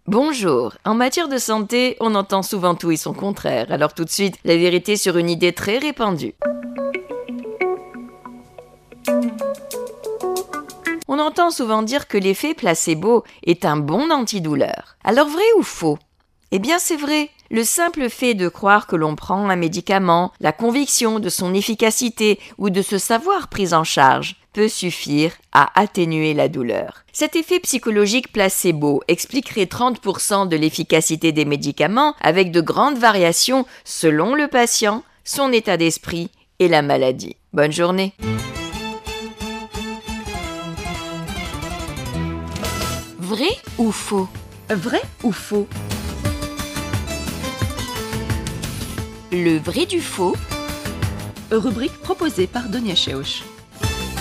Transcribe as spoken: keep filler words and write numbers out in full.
Bonjour. En matière de santé, on entend souvent tout et son contraire. Alors tout de suite, la vérité sur une idée très répandue. On entend souvent dire que l'effet placebo est un bon antidouleur. Alors vrai ou faux ? Eh bien c'est vrai. Le simple fait de croire que l'on prend un médicament, la conviction de son efficacité ou de se savoir pris en charge peut suffire à atténuer la douleur. Cet effet psychologique placebo expliquerait trente pour cent de l'efficacité des médicaments avec de grandes variations selon le patient, son état d'esprit et la maladie. Bonne journée. Vrai ou faux ? Vrai ou faux ? Le vrai du faux. Rubrique proposée par Donia Cheuch.